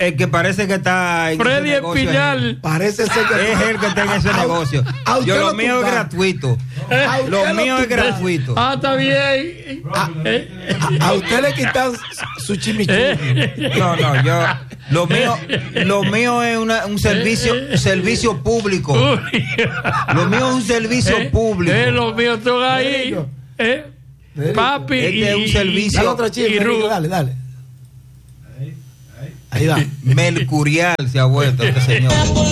el que parece que está en Freddy Espinal. Parece ser que es el que está en ese negocio. Yo lo mío es gratuito. Lo mío es gratuito. Ah, está bien. A usted le quitan su chimichurri. No, yo lo mío es un servicio público. Lo mío es un servicio público. Lo mío estoy ahí. Papi este es un servicio. Dale otra chispa, dale. Ahí va. Mercurial se ha vuelto este señor.